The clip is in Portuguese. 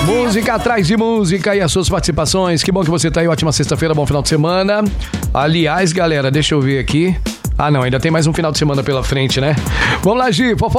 Música atrás de música e as suas participações. Que bom que você tá aí. Ótima sexta-feira, bom final de semana. Aliás, galera, deixa eu ver aqui. Ah, não, ainda tem mais um final de semana pela frente, né? Vamos lá, Gi, fofoca.